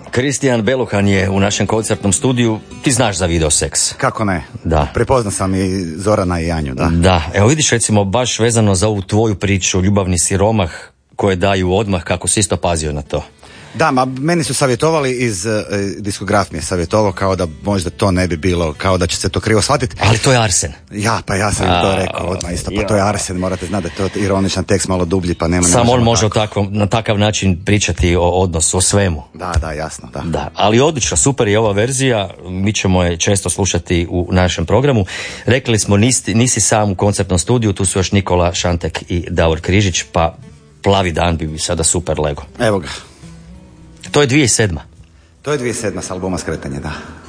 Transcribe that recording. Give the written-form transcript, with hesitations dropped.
Kristijan Beluhan je u našem koncertnom studiju. Ti znaš za Videosex? Kako ne? Da. Prepoznao sam i Zorana i Janju, da. Da, evo vidiš recimo baš vezano za ovu tvoju priču, ljubavni siromah koje daju odmah, kako si isto pazio na to. Da, ma meni su savjetovali diskograf mi je savjetovao kao da možda to ne bi bilo, kao da će se to krivo shvatiti. Ali to je Arsen. Ja sam im to rekao odmah isto, pa to je Arsen, morate znati da je to ironičan tekst, malo dublji, pa nema... Samo on može na takav način pričati o odnosu, o svemu. Da, jasno, da. Da, ali odlično, super je ova verzija, mi ćemo je često slušati u našem programu. Rekli smo, nisi sam u koncertnom studiju, tu su još Nikola Šantek i Davor Križić, pa Plavi dan bi sada super lego. Evo ga. To je 2007. To je 2007. s albuma Skretanje, da.